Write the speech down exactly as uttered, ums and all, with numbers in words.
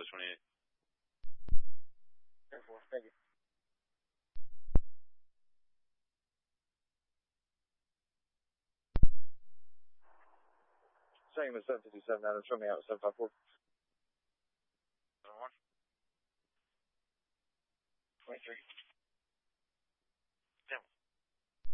twenty-eight. ten four, thank you. Same as seven fifty-seven, Adam, show me out seven five four. seven one. twenty-three.